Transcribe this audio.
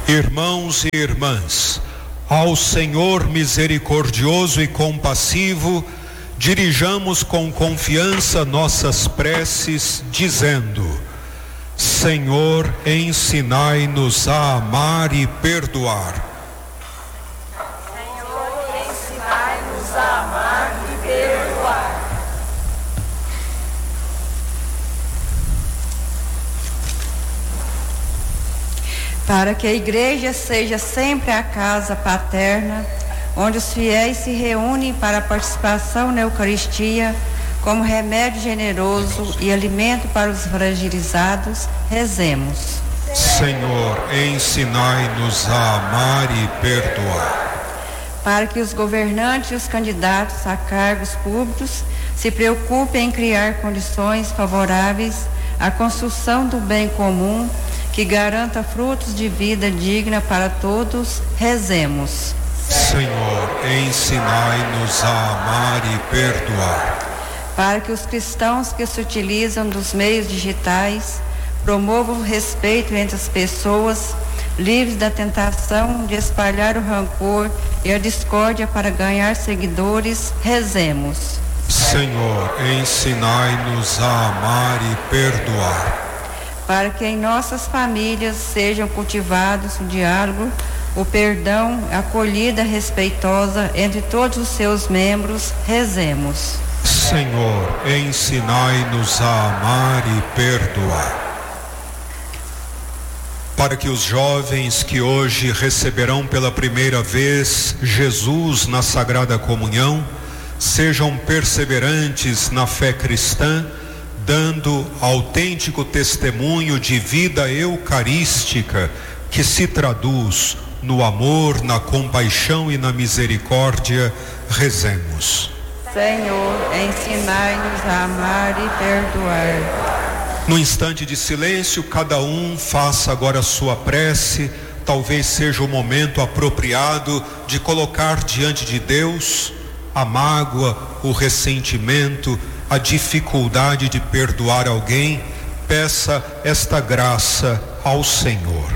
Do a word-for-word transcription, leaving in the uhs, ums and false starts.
Irmãos e irmãs, ao Senhor misericordioso e compassivo, dirijamos com confiança nossas preces, dizendo: Senhor, ensinai-nos a amar e perdoar. Senhor, ensinai-nos a amar e perdoar. Para que a igreja seja sempre a casa paterna, onde os fiéis se reúnem para a participação na Eucaristia, como remédio generoso e alimento para os fragilizados, rezemos. Senhor, ensinai-nos a amar e perdoar. Para que os governantes e os candidatos a cargos públicos se preocupem em criar condições favoráveis à construção do bem comum, que garanta frutos de vida digna para todos, rezemos. Senhor, ensinai-nos a amar e perdoar. Para que os cristãos que se utilizam dos meios digitais promovam o respeito entre as pessoas, livres da tentação de espalhar o rancor e a discórdia para ganhar seguidores, rezemos. Senhor, ensinai-nos a amar e perdoar. Para que em nossas famílias sejam cultivados o diálogo, o perdão, a acolhida respeitosa entre todos os seus membros, rezemos. Senhor, ensinai-nos a amar e perdoar. Para que os jovens que hoje receberão pela primeira vez Jesus na Sagrada Comunhão sejam perseverantes na fé cristã, dando autêntico testemunho de vida eucarística que se traduz no amor, na compaixão e na misericórdia, rezemos. Senhor, ensinai-nos a amar e perdoar. No instante de silêncio, cada um faça agora a sua prece. Talvez seja o momento apropriado de colocar diante de Deus a mágoa, o ressentimento, a dificuldade de perdoar alguém. Peça esta graça ao Senhor.